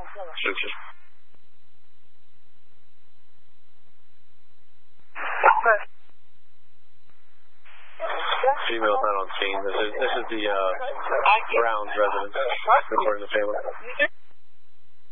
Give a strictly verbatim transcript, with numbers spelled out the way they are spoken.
Shoot. Female's not on scene. This is this is the uh, Browns residence, according to the family.